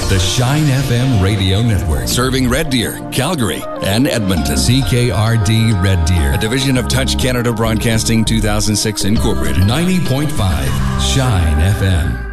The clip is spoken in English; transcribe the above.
The Shine FM Radio Network. Serving Red Deer, Calgary, and Edmonton. CKRD Red Deer. A division of Touch Canada Broadcasting 2006 Incorporated. 90.5 Shine FM.